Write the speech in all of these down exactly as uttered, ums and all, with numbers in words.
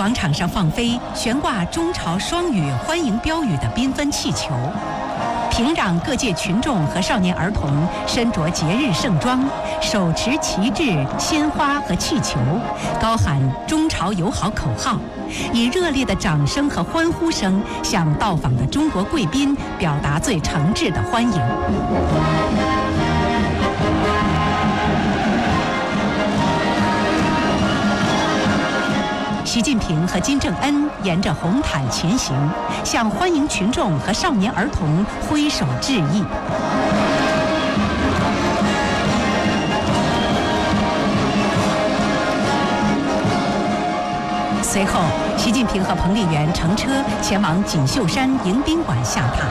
广场上放飞悬挂中朝双语欢迎标语的缤纷气球。平壤各界群众和少年儿童身着节日盛装，手持旗帜、鲜花和气球，高喊中朝友好口号，以热烈的掌声和欢呼声向到访的中国贵宾表达最诚挚的欢迎。习近平和金正恩沿着红毯前行，向欢迎群众和少年儿童挥手致意。随后，习近平和彭丽媛乘车前往锦绣山迎宾馆下榻。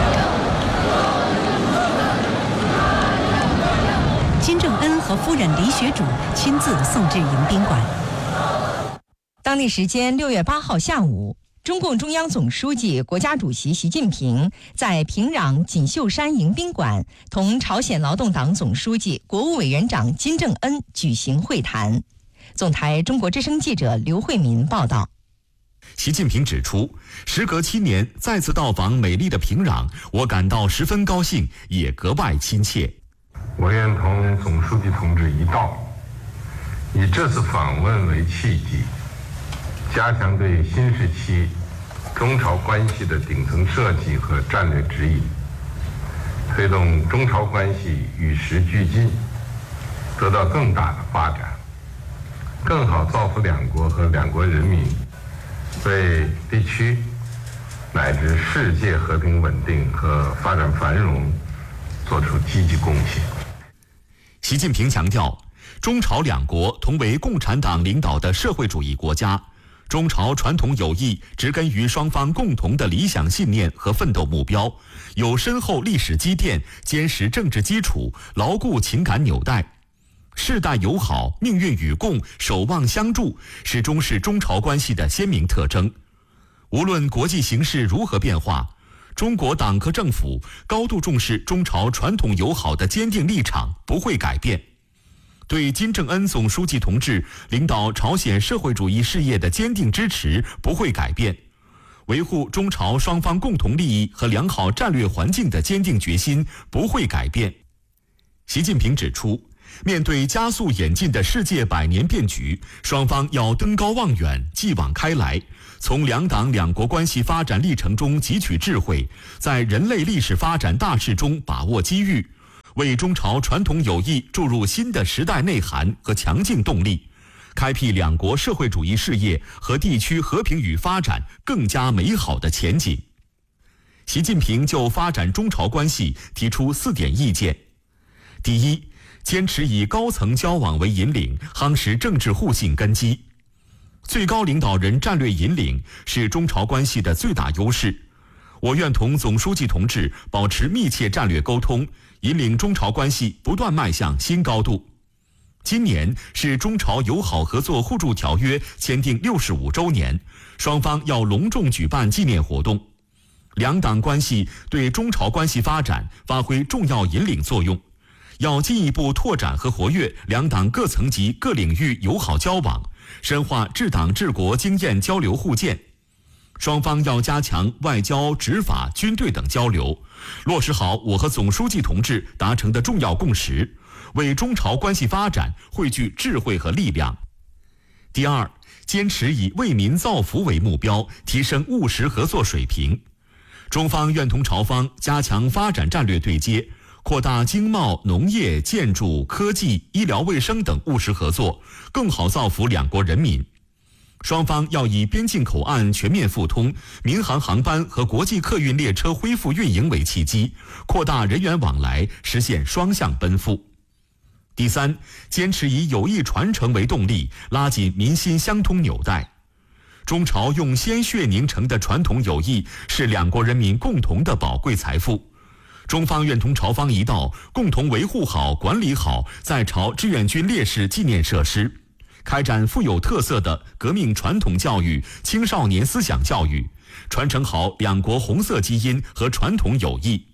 金正恩和夫人李雪主亲自送至迎宾馆。 当地时间六月八号下午，中共中央总书记、国家主席习近平在平壤锦绣山迎宾馆同朝鲜劳动党总书记、国务委员长金正恩举行会谈。总台中国之声记者刘慧民报道。 习近平指出，时隔七年再次到访美丽的平壤，我感到十分高兴，也格外亲切。 我愿同总书记同志一道，以这次访问为契机，加强对新时期中朝关系的顶层设计和战略指引，推动中朝关系与时俱进，得到更大的发展，更好造福两国和两国人民，为地区乃至世界和平稳定和发展繁荣做出积极贡献。 习近平强调，中朝两国同为共产党领导的社会主义国家，中朝传统友谊植根于双方共同的理想信念和奋斗目标，有深厚历史积淀、坚实政治基础、牢固情感纽带。世代友好、命运与共、守望相助，始终是中朝关系的鲜明特征。无论国际形势如何变化，中国党和政府高度重视中朝传统友好的坚定立场不会改变。对金正恩总书记同志领导朝鲜社会主义事业的坚定支持不会改变，维护中朝双方共同利益和良好战略环境的坚定决心不会改变。习近平指出，面对加速演进的世界百年变局，双方要登高望远，继往开来，从两党两国关系发展历程中汲取智慧，在人类历史发展大势中把握机遇，为中朝传统友谊注入新的时代内涵和强劲动力，开辟两国社会主义事业和地区和平与发展更加美好的前景。习近平就发展中朝关系提出四点意见：第一，坚持以高层交往为引领，夯实政治互信根基。最高领导人战略引领是中朝关系的最大优势。我愿同总书记同志保持密切战略沟通，引领中朝关系不断迈向新高度。今年是中朝友好合作互助条约签订六十五周年，双方要隆重举办纪念活动。两党关系对中朝关系发展发挥重要引领作用，要进一步拓展和活跃两党各层级各领域友好交往，深化治党治国经验交流互鉴。双方要加强外交、执法、军队等交流，落实好我和总书记同志达成的重要共识，为中朝关系发展汇聚智慧和力量。第二，坚持以为民造福为目标，提升务实合作水平。中方愿同朝方加强发展战略对接，扩大经贸、农业、建筑、科技、医疗卫生等务实合作，更好造福两国人民。双方要以边境口岸全面复通、民航航班和国际客运列车恢复运营为契机，扩大人员往来，实现双向奔赴。第三，坚持以友谊传承为动力，拉紧民心相通纽带。中朝用鲜血凝成的传统友谊是两国人民共同的宝贵财富。中方愿同朝方一道，共同维护好、管理好在朝志愿军烈士纪念设施，开展富有特色的革命传统教育、青少年思想教育，传承好两国红色基因和传统友谊。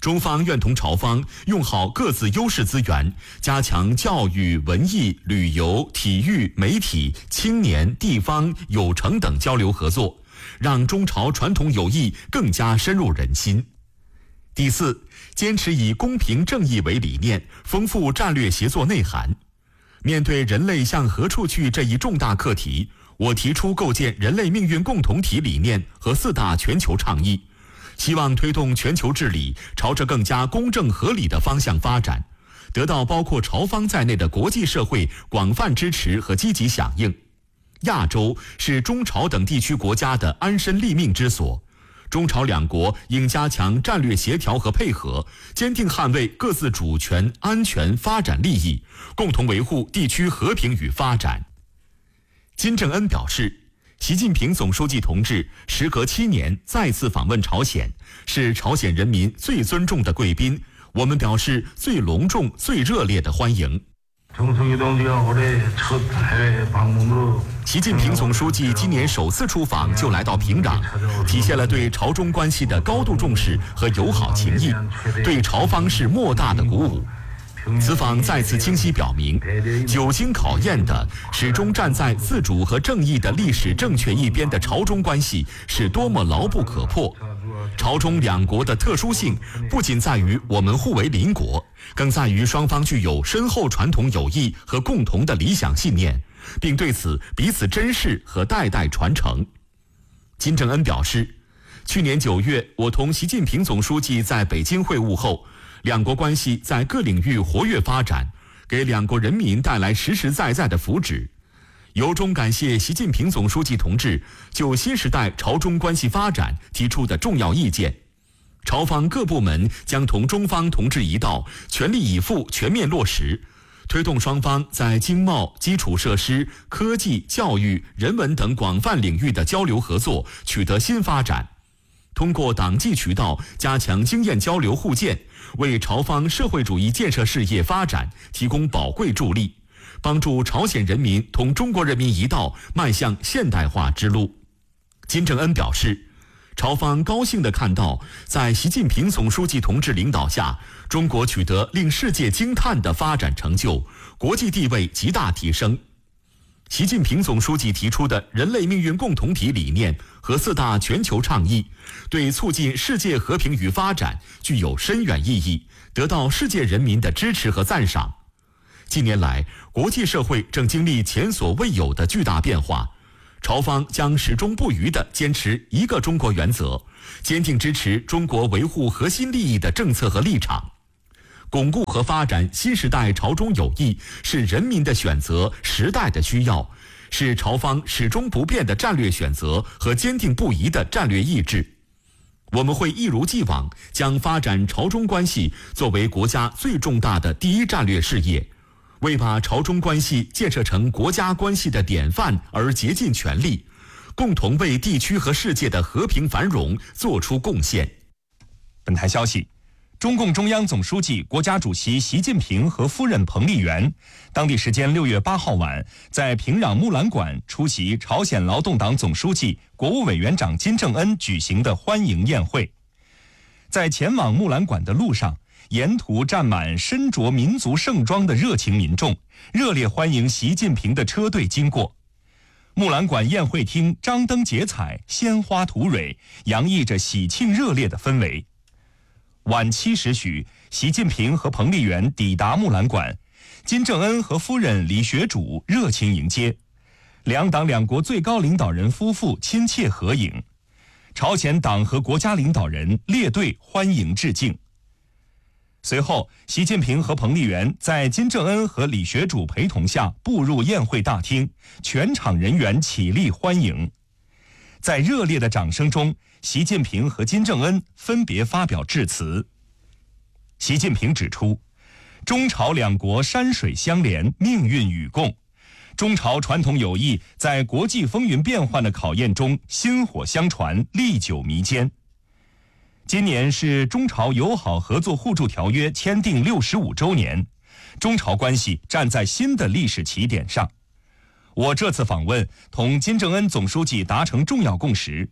中方愿同朝方用好各自优势资源，加强教育、文艺、旅游、体育、媒体、青年、地方、有成等交流合作，让中朝传统友谊更加深入人心。第四，坚持以公平正义为理念，丰富战略协作内涵。面对人类向何处去这一重大课题，我提出构建人类命运共同体理念和四大全球倡议，希望推动全球治理朝着更加公正合理的方向发展，得到包括朝方在内的国际社会广泛支持和积极响应。亚洲是中朝等地区国家的安身立命之所，中朝两国应加强战略协调和配合，坚定捍卫各自主权、安全、发展利益，共同维护地区和平与发展。金正恩表示，习近平总书记同志时隔七年再次访问朝鲜，是朝鲜人民最尊重的贵宾，我们表示最隆重、最热烈的欢迎。习近平总书记今年首次出访就来到平壤，体现了对朝中关系的高度重视和友好情谊，对朝方是莫大的鼓舞。此访再次清晰表明，久经考验的、始终站在自主和正义的历史正确一边的朝中关系是多么牢不可破。朝中两国的特殊性不仅在于我们互为邻国，更在于双方具有深厚传统友谊和共同的理想信念，并对此彼此珍视和代代传承。金正恩表示，去年九月，我同习近平总书记在北京会晤后，两国关系在各领域活跃发展，给两国人民带来实实在在的福祉。由衷感谢习近平总书记同志就新时代朝中关系发展提出的重要意见。朝方各部门将同中方同志一道，全力以赴全面落实，推动双方在经贸、基础设施、科技、教育、人文等广泛领域的交流合作取得新发展。通过党纪渠道加强经验交流互鉴，为朝方社会主义建设事业发展提供宝贵助力，帮助朝鲜人民同中国人民一道迈向现代化之路。金正恩表示，朝方高兴地看到，在习近平总书记同志领导下，中国取得令世界惊叹的发展成就，国际地位极大提升。习近平总书记提出的人类命运共同体理念和四大全球倡议，对促进世界和平与发展具有深远意义，得到世界人民的支持和赞赏。近年来，国际社会正经历前所未有的巨大变化，朝方将始终不渝地坚持一个中国原则，坚定支持中国维护核心利益的政策和立场。巩固和发展新时代朝中友谊是人民的选择、时代的需要，是朝方始终不变的战略选择和坚定不移的战略意志。我们会一如既往将发展朝中关系作为国家最重大的第一战略事业，为把朝中关系建设成国家关系的典范而竭尽全力，共同为地区和世界的和平繁荣做出贡献。 本台消息，中共中央总书记、国家主席习近平和夫人彭丽媛，当地时间六月八号晚，在平壤木兰馆出席朝鲜劳动党总书记、国务委员长金正恩举行的欢迎宴会。在前往木兰馆的路上，沿途站满身着民族盛装的热情民众，热烈欢迎习近平的车队经过。木兰馆宴会厅张灯结彩，鲜花吐蕊，洋溢着喜庆热烈的氛围。晚七时许，习近平和彭丽媛抵达木兰馆，金正恩和夫人李雪主热情迎接，两党两国最高领导人夫妇亲切合影，朝鲜党和国家领导人列队欢迎致敬。随后，习近平和彭丽媛在金正恩和李雪主陪同下步入宴会大厅，全场人员起立欢迎。在热烈的掌声中，习近平和金正恩分别发表致辞。习近平指出，中朝两国山水相连，命运与共，中朝传统友谊在国际风云变幻的考验中薪火相传，历久弥坚。今年是中朝友好合作互助条约签订六十五周年，中朝关系站在新的历史起点上。我这次访问同金正恩总书记达成重要共识，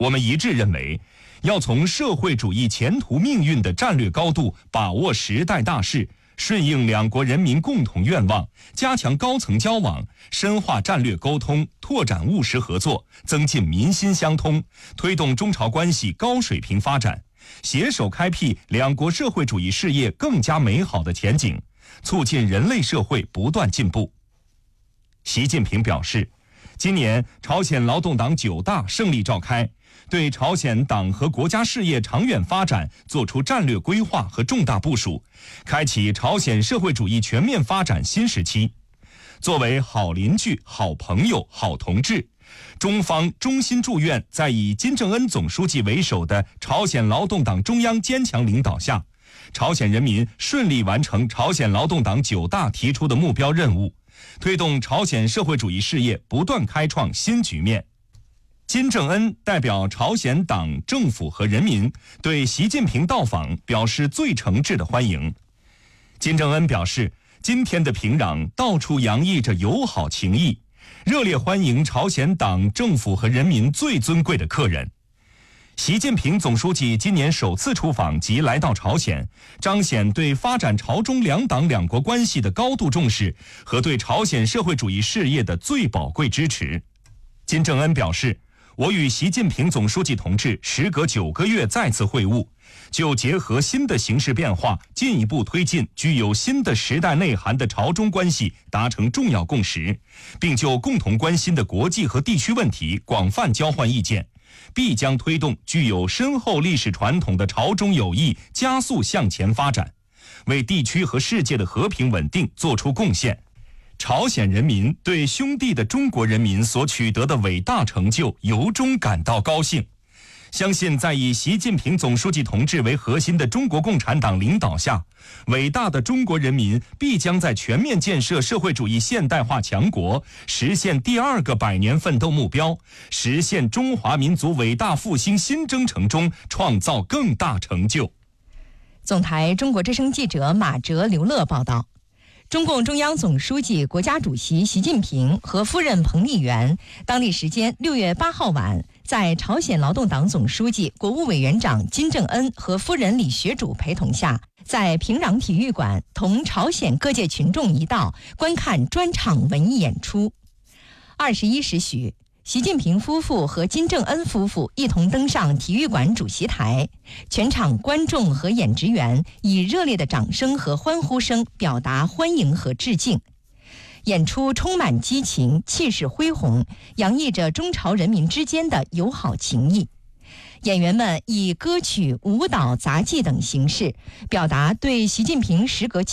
我们一致认为，要从社会主义前途命运的战略高度把握时代大势，顺应两国人民共同愿望，加强高层交往，深化战略沟通，拓展务实合作，增进民心相通，推动中朝关系高水平发展，携手开辟两国社会主义事业更加美好的前景，促进人类社会不断进步。习近平表示，今年朝鲜劳动党九大胜利召开，对朝鲜党和国家事业长远发展作出战略规划和重大部署，开启朝鲜社会主义全面发展新时期。作为好邻居、好朋友、好同志，中方衷心祝愿在以金正恩总书记为首的朝鲜劳动党中央坚强领导下，朝鲜人民顺利完成朝鲜劳动党九大提出的目标任务，推动朝鲜社会主义事业不断开创新局面。金正恩代表朝鲜党政府和人民对习近平到访表示最诚挚的欢迎。金正恩表示，今天的平壤到处洋溢着友好情谊，热烈欢迎朝鲜党政府和人民最尊贵的客人。习近平总书记今年首次出访及来到朝鲜，彰显对发展朝中两党两国关系的高度重视和对朝鲜社会主义事业的最宝贵支持。金正恩表示，我与习近平总书记同志时隔九个月再次会晤，就结合新的形势变化，进一步推进具有新的时代内涵的朝中关系达成重要共识，并就共同关心的国际和地区问题广泛交换意见，必将推动具有深厚历史传统的朝中友谊加速向前发展，为地区和世界的和平稳定做出贡献。朝鲜人民对兄弟的中国人民所取得的伟大成就由衷感到高兴，相信在以习近平总书记同志为核心的中国共产党领导下，伟大的中国人民必将在全面建设社会主义现代化强国，实现第二个百年奋斗目标，实现中华民族伟大复兴新征程中创造更大成就。 总台中国之声记者马哲、刘乐报道。中共中央总书记、国家主席习近平和夫人彭丽媛当地时间六月八号晚，在朝鲜劳动党总书记、国务委员长金正恩和夫人李学主陪同下，在平壤体育馆同朝鲜各界群众一道观看专场文艺演出。二十一时许，习近平夫妇和金正恩夫妇一同登上体育馆主席台，全场观众和演职员以热烈的掌声和欢呼声表达欢迎和致敬。演出充满激情，气势恢宏，洋溢着中朝人民之间的友好情谊。演员们以歌曲、舞蹈、杂技等形式，表达对习近平时隔